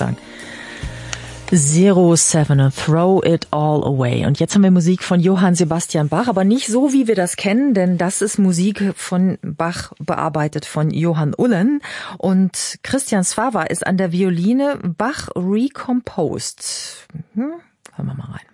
sagen. 07 and Throw It All Away. Und jetzt haben wir Musik von Johann Sebastian Bach, aber nicht so, wie wir das kennen, denn das ist Musik von Bach, bearbeitet von Johann Ullen. Und Christian Svava ist an der Violine, Bach recomposed. Hören wir mal rein.